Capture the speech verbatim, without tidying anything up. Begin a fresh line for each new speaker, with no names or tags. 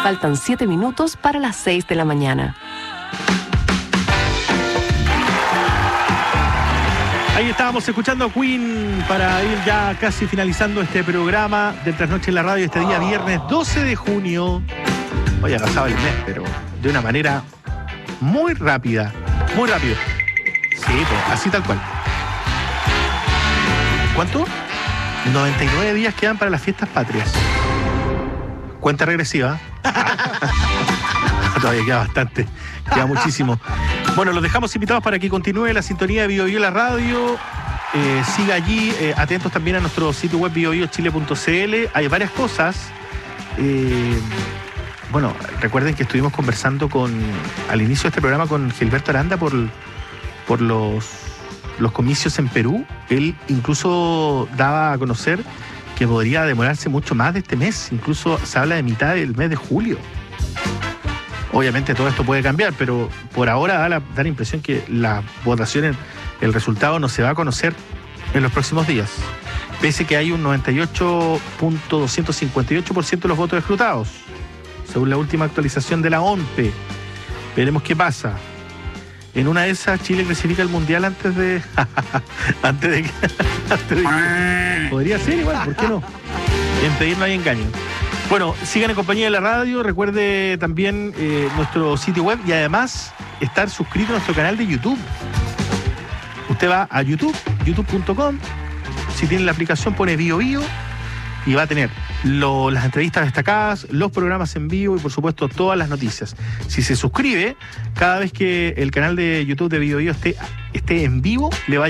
Faltan siete minutos para las seis de la mañana.
Ahí estábamos escuchando a Queen para ir ya casi finalizando este programa de Trasnoche en la Radio este día viernes doce de junio. Hoy ha pasado el mes, pero de una manera muy rápida, muy rápido. Sí, pues, así tal cual. ¿Cuánto? noventa y nueve días quedan para las fiestas patrias. Cuenta regresiva. Todavía queda bastante, queda muchísimo. Bueno, los dejamos invitados para que continúe la sintonía de Bio Bio la radio. Eh, siga allí, eh, atentos también a nuestro sitio web bio bio chile punto c l. Hay varias cosas. Eh, bueno, recuerden que estuvimos conversando con al inicio de este programa con Gilberto Aranda por, por los, los comicios en Perú. Él incluso daba a conocer que podría demorarse mucho más de este mes. Incluso se habla de mitad del mes de julio. Obviamente todo esto puede cambiar, pero por ahora da la, da la impresión que la votación, el resultado no se va a conocer en los próximos días. Pese que hay un noventa y ocho punto doscientos cincuenta y ocho por ciento de los votos escrutados, según la última actualización de la O N P E. Veremos qué pasa. En una de esas, Chile clasifica el Mundial antes de... antes de que... antes de que podría ser igual, ¿por qué no? En pedir no hay engaño. Bueno, sigan en compañía de la radio, recuerde también eh, nuestro sitio web y además estar suscrito a nuestro canal de YouTube. Usted va a YouTube, youtube punto com, si tiene la aplicación pone Bio Bio y va a tener lo, las entrevistas destacadas, los programas en vivo y por supuesto todas las noticias. Si se suscribe, cada vez que el canal de YouTube de Bio Bio esté, esté en vivo, le va a